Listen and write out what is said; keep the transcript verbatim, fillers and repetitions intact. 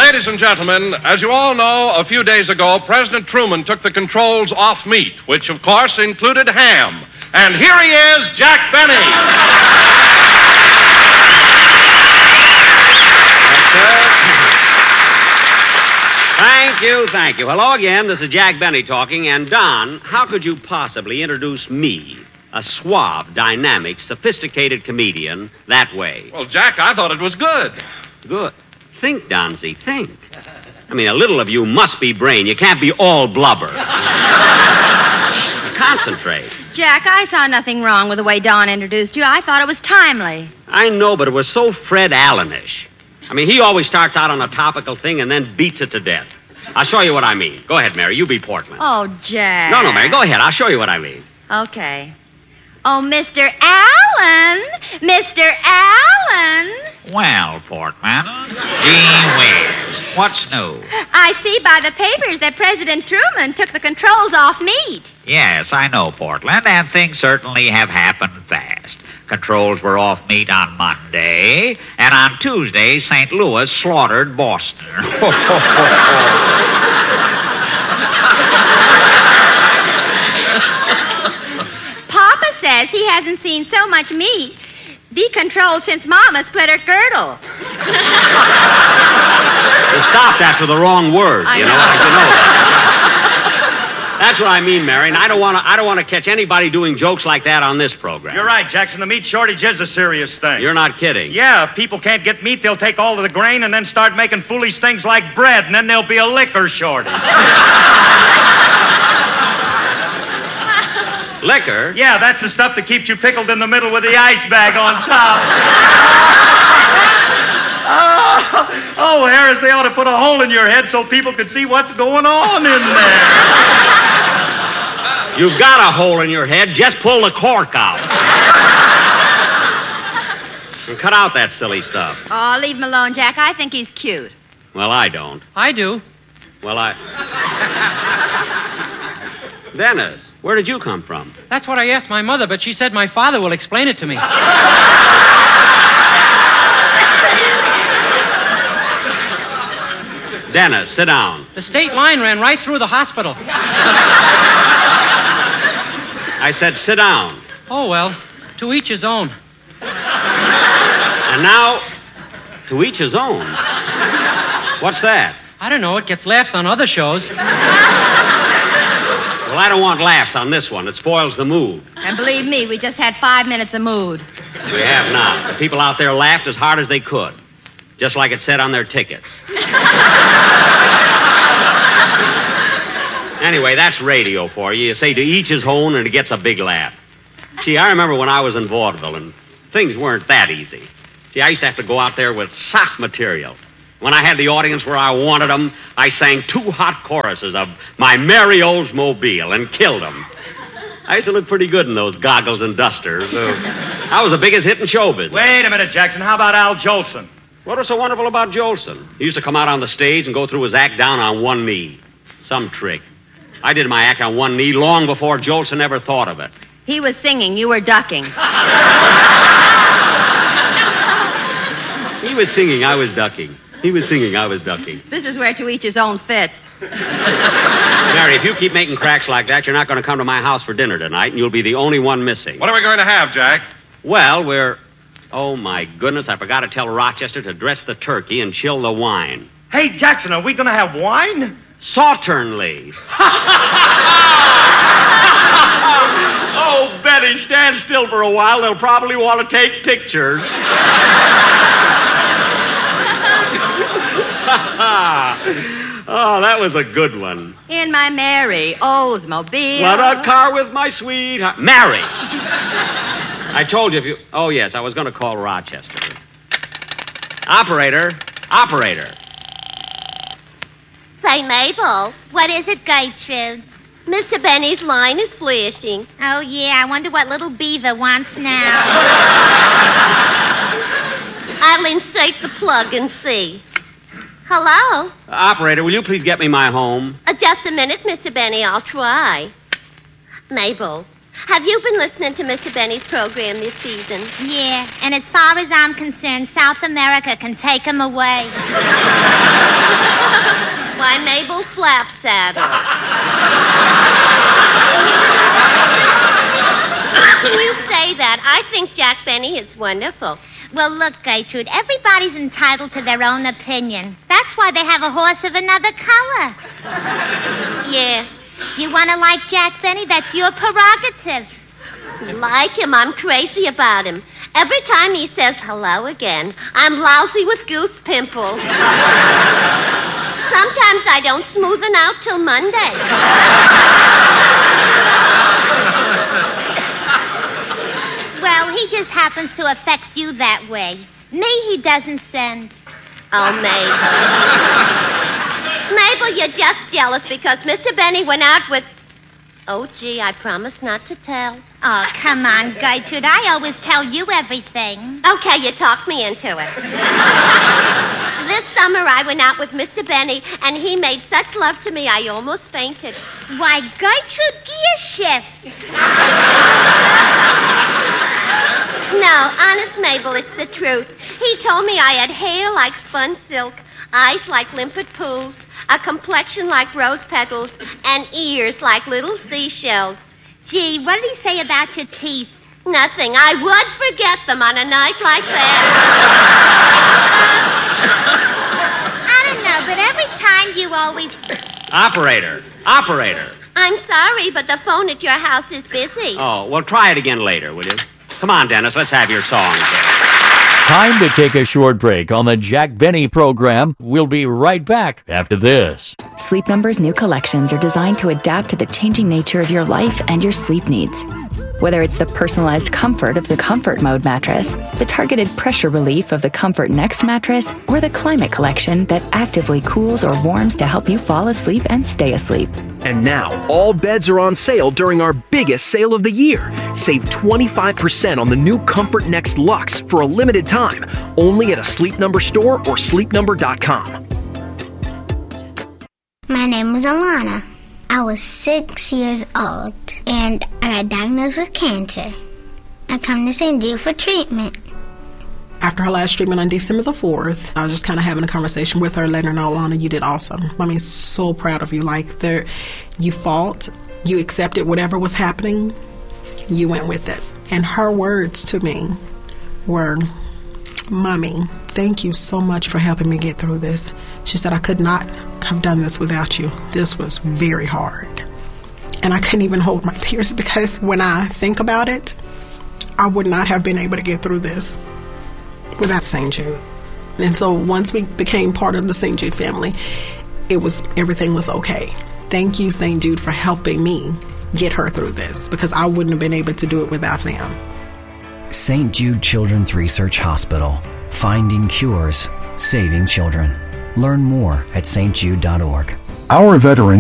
ladies and gentlemen, as you all know, a few days ago, President Truman took the controls off meat, which, of course, included ham. And here he is, Jack Benny. Thank you, thank you. Hello again. This is Jack Benny talking. And, Don, how could you possibly introduce me, a suave, dynamic, sophisticated comedian, that way? Well, Jack, I thought it was good. Good. Think, Donzie, think. I mean, a little of you must be brain. You can't be all blubber. Concentrate. Jack, I saw nothing wrong with the way Don introduced you. I thought it was timely. I know, but it was so Fred Allenish. I mean, he always starts out on a topical thing and then beats it to death. I'll show you what I mean. Go ahead, Mary. You be Portland. Oh, Jack. No, no, Mary. Go ahead. I'll show you what I mean. Okay. Oh, Mister Allen. Mister Allen. Well, Portman, gee whiz, what's new? I see by the papers that President Truman took the controls off meat. Yes, I know, Portland, and things certainly have happened fast. Controls were off meat on Monday, and on Tuesday, Saint Louis slaughtered Boston. Papa says he hasn't seen so much meat be controlled since Mama split her girdle. You stopped after the wrong word. I you know. know, you know that. That's what I mean, Mary, and I don't want to. I don't want to catch anybody doing jokes like that on this program. You're right, Jackson. The meat shortage is a serious thing. You're not kidding. Yeah, if people can't get meat, they'll take all of the grain and then start making foolish things like bread, and then there'll be a liquor shortage. Liquor? Yeah, that's the stuff that keeps you pickled in the middle with the ice bag on top. oh, oh, Harris, they ought to put a hole in your head so people can see what's going on in there. You've got a hole in your head. Just pull the cork out. And cut out that silly stuff. Oh, leave him alone, Jack. I think he's cute. Well, I don't. I do. Well, I... Dennis, where did you come from? That's what I asked my mother, but she said my father will explain it to me. Dennis, sit down. The state line ran right through the hospital. I said sit down. Oh, well, to each his own. And now, to each his own. What's that? I don't know. It gets laughs on other shows. Well, I don't want laughs on this one. It spoils the mood. And believe me, we just had five minutes of mood. We have not. The people out there laughed as hard as they could. Just like it said on their tickets. Anyway, that's radio for you. You say to each his own, and it gets a big laugh. Gee, I remember when I was in vaudeville, and things weren't that easy. Gee, I used to have to go out there with soft material. When I had the audience where I wanted them, I sang two hot choruses of My Merry Oldsmobile and killed them. I used to look pretty good in those goggles and dusters. So I was the biggest hit in showbiz. Wait a minute, Jackson. How about Al Jolson? What was so wonderful about Jolson? He used to come out on the stage and go through his act down on one knee. Some trick. I did my act on one knee long before Jolson ever thought of it. He was singing. You were ducking. He was singing. I was ducking. He was singing. I was ducking. This is where to each his own fits. Mary, if you keep making cracks like that, you're not going to come to my house for dinner tonight, and you'll be the only one missing. What are we going to have, Jack? Well, we're... Oh, my goodness, I forgot to tell Rochester to dress the turkey and chill the wine. Hey, Jackson, are we going to have wine? Sauternly. Oh, Betty, stand still for a while. They'll probably want to take pictures. Oh, that was a good one. In my Merry Oldsmobile. What a car with my sweetheart. Mary! I told you if you... Oh, yes, I was going to call Rochester. Operator. Operator. Say, Mabel, what is it, Gertrude? Mister Benny's line is flashing. Oh, yeah, I wonder what little beaver wants now. I'll insert the plug and see. Hello? Uh, operator, will you please get me my home? Uh, just a minute, Mister Benny. I'll try. Mabel, Have you been listening to Mister Benny's program this season? Yeah, and as far as I'm concerned, South America can take him away. Why, Mabel Flapsaddle. You say that. I think Jack Benny is wonderful. Well, look, Gertrude, everybody's entitled to their own opinion. That's why they have a horse of another color. Yeah. You want to like Jack Benny? That's your prerogative. Like him, I'm crazy about him. Every time he says hello again, I'm lousy with goose pimples. Sometimes I don't smoothen out till Monday. Well, he just happens to affect you that way. Me, he doesn't send. Oh, Mabel. Mabel, you're just jealous because Mister Benny went out with... Oh, gee, I promised not to tell. Oh, come on, Gertrude. I always tell you everything. Okay, you talked me into it. This summer I went out with Mister Benny, and he made such love to me I almost fainted. Why, Gertrude, gear shift. No, honest, Mabel, it's the truth. He told me I had hair like spun silk, eyes like limpid pools, a complexion like rose petals, and ears like little seashells. Gee, what did he say about your teeth? Nothing. I would forget them on a night like that. I don't know, but every time you always... Operator, operator. I'm sorry, but the phone at your house is busy. Oh, well, try it again later, will you? Come on, Dennis, let's have your song. Time to take a short break on the Jack Benny program. We'll be right back after this. Sleep Number's new collections are designed to adapt to the changing nature of your life and your sleep needs. Whether it's the personalized comfort of the Comfort Mode mattress, the targeted pressure relief of the Comfort Next mattress, or the Climate Collection that actively cools or warms to help you fall asleep and stay asleep. And now, all beds are on sale during our biggest sale of the year. Save twenty-five percent on the new Comfort Next Luxe for a limited time, only at a Sleep Number store or sleep number dot com. My name is Alana. I was six years old, and I got diagnosed with cancer. I come to Saint Jude for treatment. After her last treatment on December the fourth, I was just kind of having a conversation with her, letting her know, Alana, you did awesome. I mean, so proud of you. Like, there, you fought, you accepted whatever was happening, you went with it. And her words to me were, Mommy, thank you so much for helping me get through this. She said, I could not have done this without you. This was very hard. And I couldn't even hold my tears because when I think about it, I would not have been able to get through this without Saint Jude. And so once we became part of the Saint Jude family, it was, everything was okay. Thank you, Saint Jude, for helping me get her through this because I wouldn't have been able to do it without them. Saint Jude Children's Research Hospital. Finding cures, saving children. Learn more at s t jude dot org. Our veterans